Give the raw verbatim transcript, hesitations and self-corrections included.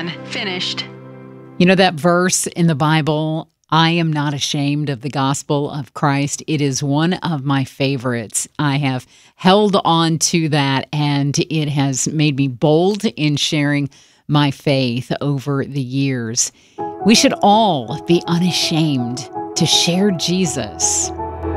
done. Finished. You know that verse in the Bible, I am not ashamed of the gospel of Christ. It is one of my favorites. I have held on to that, and it has made me bold in sharing my faith over the years. We should all be unashamed to share Jesus.